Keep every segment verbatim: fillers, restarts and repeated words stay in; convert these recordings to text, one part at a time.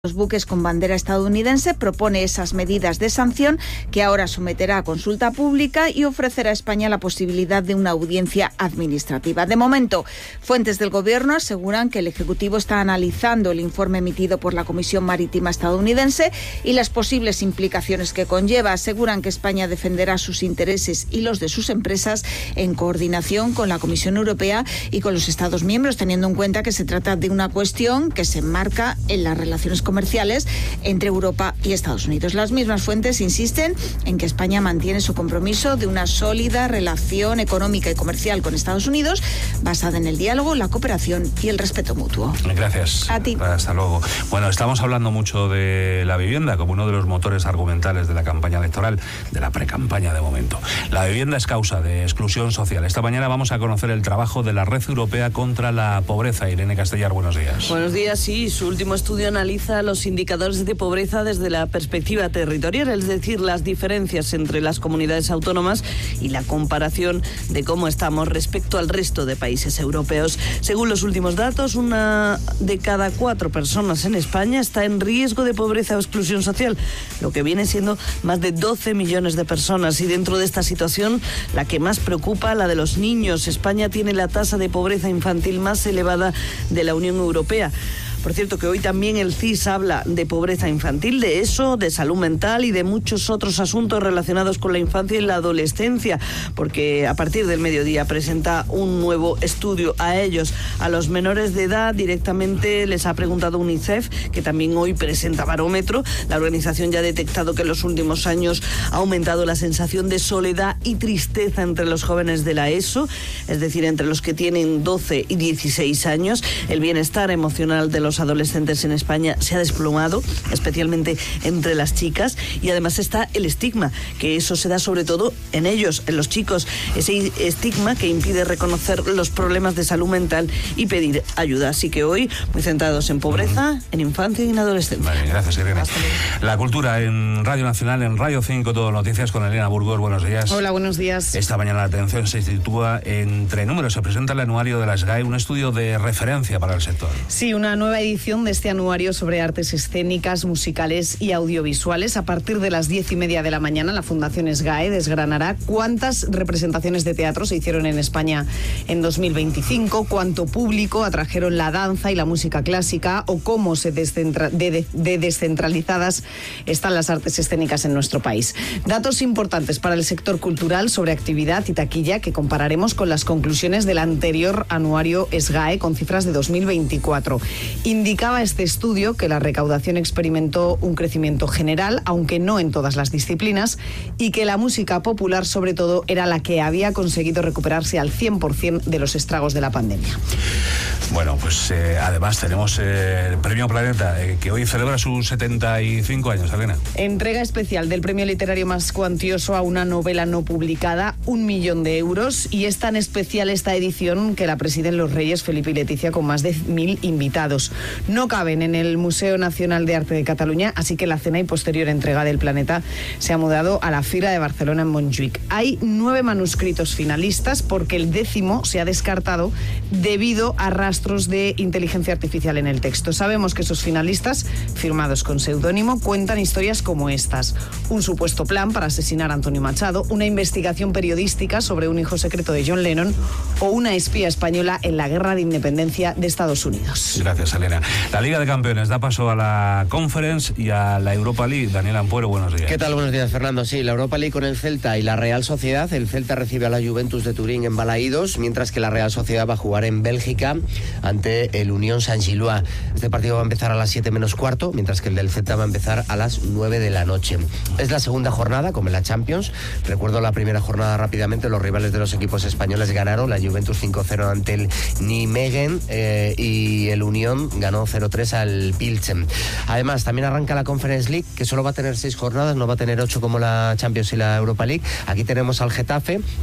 Los buques con bandera estadounidense, propone esas medidas de sanción que ahora someterá a consulta pública y ofrecerá a España la posibilidad de una audiencia administrativa. De momento, fuentes del Gobierno aseguran que el Ejecutivo está analizando el informe emitido por la Comisión Marítima estadounidense y las posibles implicaciones que conlleva. Aseguran que España defenderá sus intereses y los de sus empresas en coordinación con la Comisión Europea y con los Estados miembros, teniendo en cuenta que se trata de una cuestión que se enmarca en las relaciones comerciales entre Europa y Estados Unidos. Las mismas fuentes insisten en que España mantiene su compromiso de una sólida relación económica y comercial con Estados Unidos basada en el diálogo, la cooperación y el respeto mutuo. Gracias. A ti. Hasta luego. Bueno, estamos hablando mucho de la vivienda como uno de los motores argumentales de la campaña electoral, de la precampaña de momento. La vivienda es causa de exclusión social. Esta mañana vamos a conocer el trabajo de la Red Europea contra la Pobreza. Irene Castellar, buenos días. Buenos días, sí. Su último estudio analiza los indicadores de pobreza desde la perspectiva territorial, es decir, las diferencias entre las comunidades autónomas y la comparación de cómo estamos respecto al resto de países europeos. Según los últimos datos, una de cada cuatro personas en España está en riesgo de pobreza o exclusión social, lo que viene siendo más de doce millones de personas. Y dentro de esta situación, la que más preocupa, la de los niños. España tiene la tasa de pobreza infantil más elevada de la Unión Europea. Por cierto, que hoy también el C I S habla de pobreza infantil, de eso, de salud mental y de muchos otros asuntos relacionados con la infancia y la adolescencia, porque a partir del mediodía presenta un nuevo estudio a ellos. A los menores de edad directamente les ha preguntado UNICEF, que también hoy presenta barómetro. La organización ya ha detectado que en los últimos años ha aumentado la sensación de soledad y tristeza entre los jóvenes de la ESO, es decir, entre los que tienen doce y dieciséis años. El bienestar emocional de los Los adolescentes en España se ha desplomado, especialmente entre las chicas, y además está el estigma, que eso se da sobre todo en ellos, en los chicos, ese estigma que impide reconocer los problemas de salud mental y pedir ayuda. Así que hoy, muy centrados en pobreza, uh-huh. en infancia y en adolescencia. Vale, gracias, Irene. La cultura en Radio Nacional, en Radio cinco, Todo Noticias, con Elena Burgos. Buenos días. Hola, buenos días. Esta mañana la atención se sitúa entre números. Se presenta el anuario de la S G A E, un estudio de referencia para el sector. Sí, una nueva edición de este anuario sobre artes escénicas, musicales y audiovisuales. A partir de las diez y media de la mañana, la Fundación S G A E desgranará cuántas representaciones de teatro se hicieron en España en dos mil veinticinco, cuánto público atrajeron la danza y la música clásica o cómo se descentra- de, de, de descentralizadas están las artes escénicas en nuestro país. Datos importantes para el sector cultural sobre actividad y taquilla que compararemos con las conclusiones del anterior anuario S G A E con cifras de dos mil veinticuatro. Indicaba este estudio que la recaudación experimentó un crecimiento general, aunque no en todas las disciplinas, y que la música popular, sobre todo, era la que había conseguido recuperarse al cien por ciento de los estragos de la pandemia. Bueno, pues eh, además tenemos eh, el Premio Planeta, eh, que hoy celebra sus setenta y cinco años, Elena. Entrega especial del premio literario más cuantioso a una novela no publicada, un millón de euros, y es tan especial esta edición que la presiden los Reyes Felipe y Leticia con más de mil invitados. No caben en el Museo Nacional de Arte de Cataluña, así que la cena y posterior entrega del Planeta se ha mudado a la Fira de Barcelona en Montjuïc. Hay nueve manuscritos finalistas porque el décimo se ha descartado debido a rastros de inteligencia artificial en el texto. Sabemos que esos finalistas, firmados con seudónimo, cuentan historias como estas: un supuesto plan para asesinar a Antonio Machado, una investigación periodística sobre un hijo secreto de John Lennon o una espía española en la guerra de independencia de Estados Unidos. Gracias, Elena. La Liga de Campeones da paso a la Conference y a la Europa League. Daniel Ampuero, buenos días. ¿Qué tal? Buenos días, Fernando. Sí, la Europa League con el Celta y la Real Sociedad. El Celta recibe a la Juventus de Turín en Balaídos, mientras que la Real Sociedad va a jugar en Bélgica ante el Unión Saint-Gilloise. Este partido va a empezar a las siete menos cuarto, mientras que el del Celta va a empezar a las nueve de la noche. Es la segunda jornada, como en la Champions. Recuerdo la primera jornada rápidamente. Los rivales de los equipos españoles ganaron. La Juventus cinco cero ante el Nijmegen eh, y el Unión ganó cero tres al Pilsen. Además, también arranca la Conference League, que solo va a tener seis jornadas, no va a tener ocho como la Champions y la Europa League. Aquí tenemos al Getafe,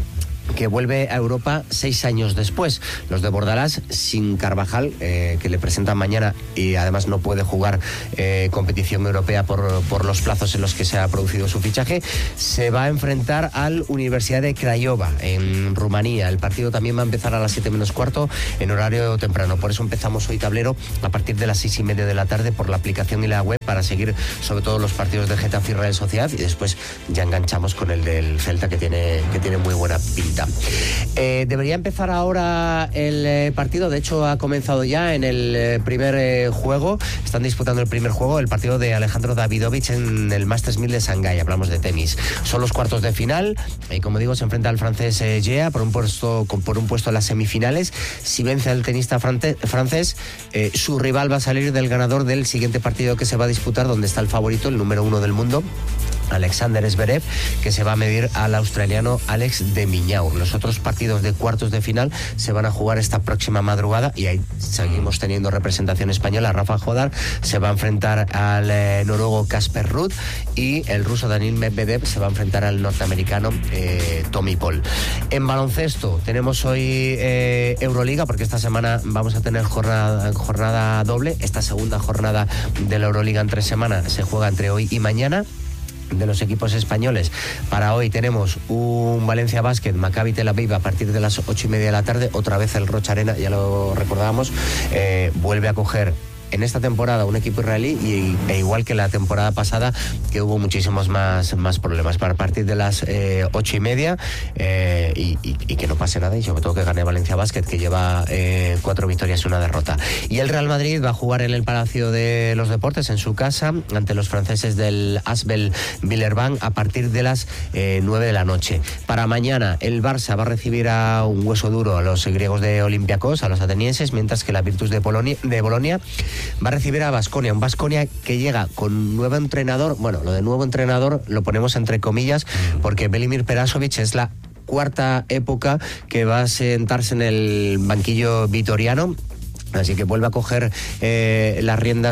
que vuelve a Europa seis años después. Los de Bordalás sin Carvajal, eh, que le presentan mañana y además no puede jugar eh, competición europea por, por los plazos en los que se ha producido su fichaje, se va a enfrentar al Universidad de Craiova en Rumanía. El partido también va a empezar a las siete menos cuarto en horario temprano. Por eso empezamos hoy tablero a partir de las seis y media de la tarde por la aplicación y la web para seguir sobre todo los partidos de Getafe y Real Sociedad, y después ya enganchamos con el del Celta, que tiene, que tiene muy buena pinta. Eh, debería empezar ahora el eh, partido, de hecho ha comenzado ya en el eh, primer eh, juego, están disputando el primer juego, el partido de Alejandro Davidovich en el Masters mil de Shanghái, hablamos de tenis. Son los cuartos de final, y como digo, se enfrenta al francés eh, Gea por un puesto por un puesto en las semifinales. Si vence al tenista frante, francés, eh, su rival va a salir del ganador del siguiente partido que se va a disputar, donde está el favorito, el número uno del mundo, Alexander Zverev, que se va a medir al australiano Alex de Minaur. Los otros partidos de cuartos de final se van a jugar esta próxima madrugada, y ahí seguimos teniendo representación española. Rafa Jodar se va a enfrentar al eh, noruego Casper Ruud, y el ruso Daniil Medvedev se va a enfrentar al norteamericano eh, Tommy Paul. En baloncesto tenemos hoy eh, Euroliga, porque esta semana vamos a tener jornada, jornada doble. Esta segunda jornada de la Euroliga en tres semanas se juega entre hoy y mañana. De los equipos españoles, para hoy tenemos un Valencia Basket Maccabi Tel Aviv a partir de las ocho y media de la tarde. Otra vez el Rocha Arena, ya lo recordábamos, eh, vuelve a coger en esta temporada un equipo israelí, y, e igual que la temporada pasada, que hubo muchísimos más, más problemas. Para partir de las eh, ocho y media eh, y, y, y que no pase nada, y sobre todo que gane Valencia Basket, que lleva eh, cuatro victorias y una derrota. Y el Real Madrid va a jugar en el Palacio de los Deportes, en su casa, ante los franceses del Asbel Villeurbanne a partir de las eh, nueve de la noche. Para mañana el Barça va a recibir a un hueso duro, a los griegos de Olympiacos, a los atenienses, mientras que la Virtus de, Polonia, de Bolonia va a recibir a Baskonia, un Baskonia que llega con nuevo entrenador. Bueno, lo de nuevo entrenador lo ponemos entre comillas, porque Velimir Perasovic es la cuarta época que va a sentarse en el banquillo vitoriano. Así que vuelve a coger eh, las riendas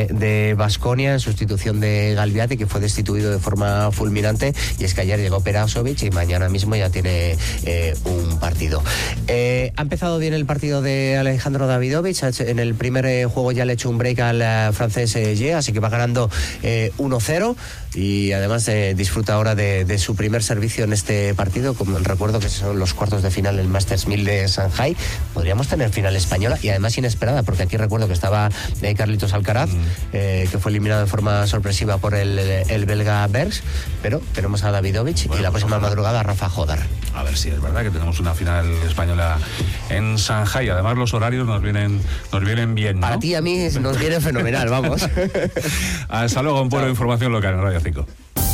de Baskonia en sustitución de Galviati, que fue destituido de forma fulminante. Y es que ayer llegó Perasovic y mañana mismo ya tiene eh, un partido. Eh, ha empezado bien el partido de Alejandro Davidovich. En el primer eh, juego ya le ha hecho un break al uh, francés eh, Gea, así que va ganando eh, uno cero. Y además eh, disfruta ahora de, de su primer servicio en este partido. Como recuerdo que son los cuartos de final del Masters mil de Shanghái. Podríamos tener final española, y además inesperada, porque aquí recuerdo que estaba eh, Carlitos Alcaraz, mm. eh, que fue eliminado de forma sorpresiva por el, el belga Bergs, pero tenemos a Davidovich, bueno, y la próxima pues madrugada a Rafa Jodar. A ver si es verdad que tenemos una final española en Shanghái. Además los horarios nos vienen nos vienen bien, ¿no? Para ti y a mí nos viene fenomenal, vamos. Hasta luego, un pueblo de información local en Radio cinco.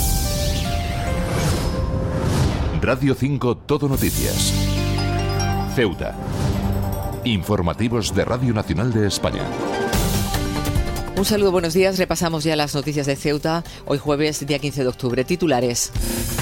Radio cinco Todo Noticias. Ceuta. Informativos de Radio Nacional de España. Un saludo, buenos días. Repasamos ya las noticias de Ceuta. Hoy jueves, día quince de octubre. Titulares.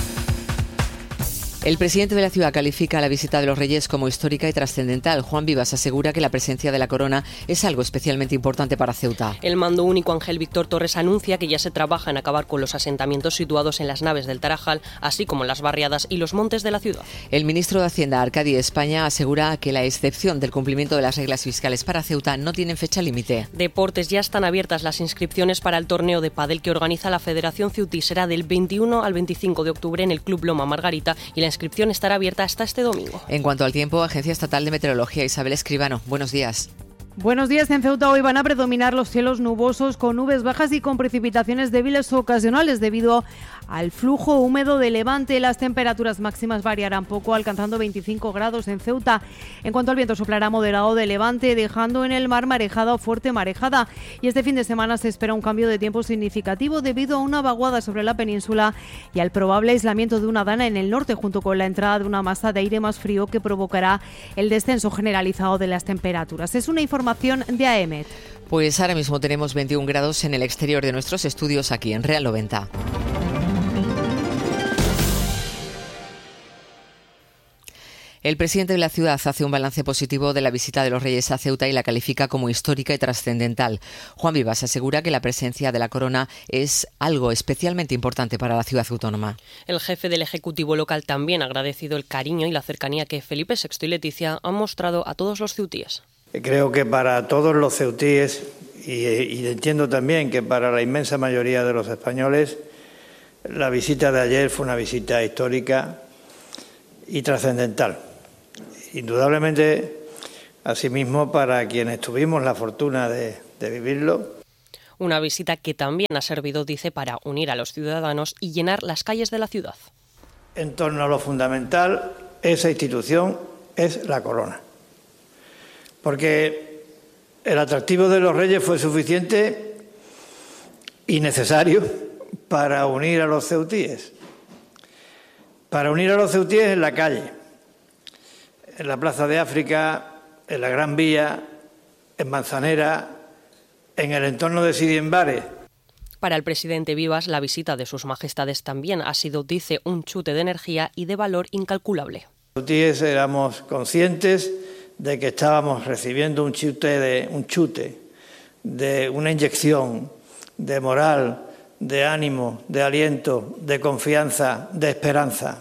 El presidente de la ciudad califica la visita de los Reyes como histórica y trascendental. Juan Vivas asegura que la presencia de la corona es algo especialmente importante para Ceuta. El mando único Ángel Víctor Torres anuncia que ya se trabaja en acabar con los asentamientos situados en las naves del Tarajal, así como en las barriadas y los montes de la ciudad. El ministro de Hacienda, Arcadi España, asegura que la excepción del cumplimiento de las reglas fiscales para Ceuta no tiene fecha límite. Deportes, ya están abiertas las inscripciones para el torneo de pádel que organiza la Federación Ceutí. Será del veintiuno al veinticinco de octubre en el Club Loma Margarita, y la La inscripción estará abierta hasta este domingo. En cuanto al tiempo, Agencia Estatal de Meteorología, Isabel Escribano, buenos días. Buenos días. En Ceuta hoy van a predominar los cielos nubosos con nubes bajas y con precipitaciones débiles o ocasionales debido al flujo húmedo de levante. Las temperaturas máximas variarán poco, alcanzando veinticinco grados en Ceuta. En cuanto al viento, soplará moderado de levante, dejando en el mar marejada o fuerte marejada. Y este fin de semana se espera un cambio de tiempo significativo debido a una vaguada sobre la península y al probable aislamiento de una dana en el norte, junto con la entrada de una masa de aire más frío que provocará el descenso generalizado de las temperaturas. Es una información de A E M E T. Pues ahora mismo tenemos veintiún grados en el exterior de nuestros estudios aquí en Real noventa. El presidente de la ciudad hace un balance positivo de la visita de los Reyes a Ceuta y la califica como histórica y trascendental. Juan Vivas asegura que la presencia de la corona es algo especialmente importante para la ciudad autónoma. El jefe del Ejecutivo local también ha agradecido el cariño y la cercanía que Felipe sexto y Leticia han mostrado a todos los ceutíes. Creo que para todos los ceutíes, y, y entiendo también que para la inmensa mayoría de los españoles, la visita de ayer fue una visita histórica y trascendental. Indudablemente, asimismo, para quienes tuvimos la fortuna de, de vivirlo. Una visita que también ha servido, dice, para unir a los ciudadanos y llenar las calles de la ciudad. En torno a lo fundamental, esa institución es la corona. Porque el atractivo de los Reyes fue suficiente y necesario para unir a los ceutíes. Para unir a los ceutíes en la calle, en la Plaza de África, en la Gran Vía, en Manzanera, en el entorno de Sidi Enbare. Para el presidente Vivas, la visita de sus majestades también ha sido, dice, un chute de energía y de valor incalculable. Los ceutíes éramos conscientes de que estábamos recibiendo un chute, de, un chute, de una inyección de moral, de ánimo, de aliento, de confianza, de esperanza.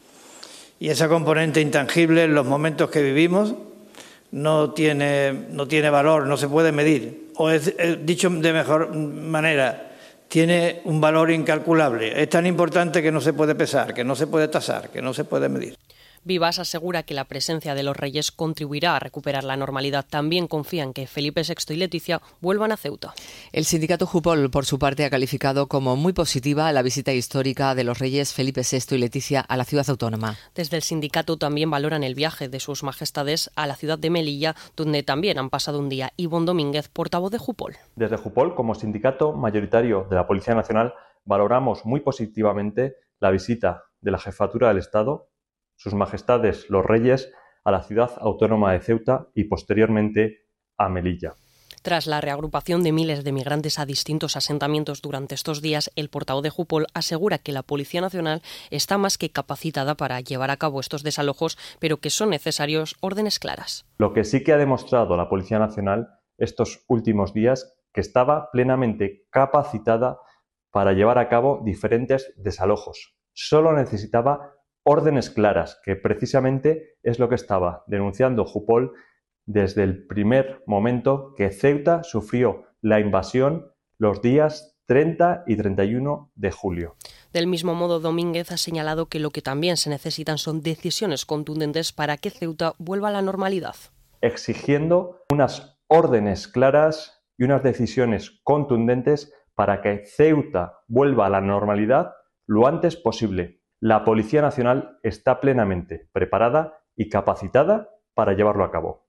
Y esa componente intangible en los momentos que vivimos no tiene, no tiene valor, no se puede medir. O es, es, dicho de mejor manera, tiene un valor incalculable. Es tan importante que no se puede pesar, que no se puede tasar, que no se puede medir. Vivas asegura que la presencia de los Reyes contribuirá a recuperar la normalidad. También confía en que Felipe sexto y Leticia vuelvan a Ceuta. El sindicato Jupol, por su parte, ha calificado como muy positiva la visita histórica de los Reyes Felipe sexto y Leticia a la ciudad autónoma. Desde el sindicato también valoran el viaje de sus majestades a la ciudad de Melilla, donde también han pasado un día. Ivonne Domínguez, portavoz de Jupol. Desde Jupol, como sindicato mayoritario de la Policía Nacional, valoramos muy positivamente la visita de la Jefatura del Estado, sus majestades los Reyes, a la ciudad autónoma de Ceuta y posteriormente a Melilla. Tras la reagrupación de miles de migrantes a distintos asentamientos durante estos días, el portavoz de Jupol asegura que la Policía Nacional está más que capacitada para llevar a cabo estos desalojos, pero que son necesarios órdenes claras. Lo que sí que ha demostrado la Policía Nacional estos últimos días, que estaba plenamente capacitada para llevar a cabo diferentes desalojos. Solo necesitaba órdenes claras, que precisamente es lo que estaba denunciando Jupol desde el primer momento que Ceuta sufrió la invasión los días treinta y treinta y uno de julio. Del mismo modo, Domínguez ha señalado que lo que también se necesitan son decisiones contundentes para que Ceuta vuelva a la normalidad. Exigiendo unas órdenes claras y unas decisiones contundentes para que Ceuta vuelva a la normalidad lo antes posible. La Policía Nacional está plenamente preparada y capacitada para llevarlo a cabo.